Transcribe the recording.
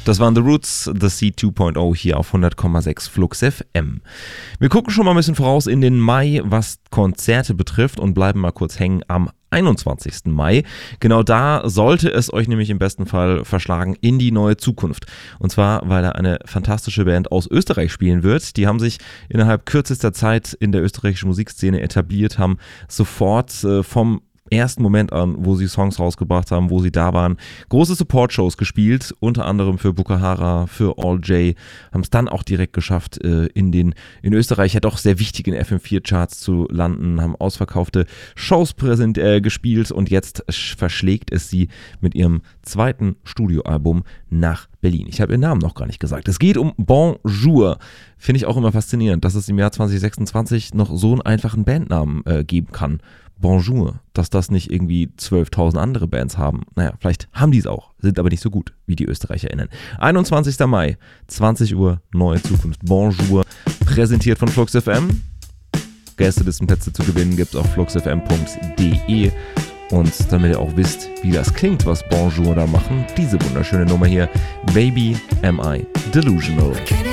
Das waren The Roots, The Sea 2.0 hier auf 100,6 Flux FM. Wir gucken schon mal ein bisschen voraus in den Mai, was Konzerte betrifft und bleiben mal kurz hängen am 21. Mai. Genau da sollte es euch nämlich im besten Fall verschlagen in die neue Zukunft. Und zwar, weil da eine fantastische Band aus Österreich spielen wird. Die haben sich innerhalb kürzester Zeit in der österreichischen Musikszene etabliert, haben sofort vom ersten Moment an, wo sie Songs rausgebracht haben, wo sie da waren, große Support-Shows gespielt, unter anderem für Bukahara, für All J, haben es dann auch direkt geschafft, in Österreich ja doch sehr wichtigen FM4-Charts zu landen, haben ausverkaufte Shows gespielt und jetzt verschlägt es sie mit ihrem zweiten Studioalbum nach Berlin. Ich habe ihren Namen noch gar nicht gesagt. Es geht um Bonjour. Finde ich auch immer faszinierend, dass es im Jahr 2026 noch so einen einfachen Bandnamen geben kann. Bonjour, dass das nicht irgendwie 12.000 andere Bands haben. Naja, vielleicht haben die es auch, sind aber nicht so gut, wie die ÖsterreicherInnen. 21. Mai, 20 Uhr, neue Zukunft. Bonjour, präsentiert von Flux FM. Gästelistenplätze zu gewinnen gibt es auf fluxfm.de. Und damit ihr auch wisst, wie das klingt, was Bonjour da machen, diese wunderschöne Nummer hier, Baby Am I Delusional.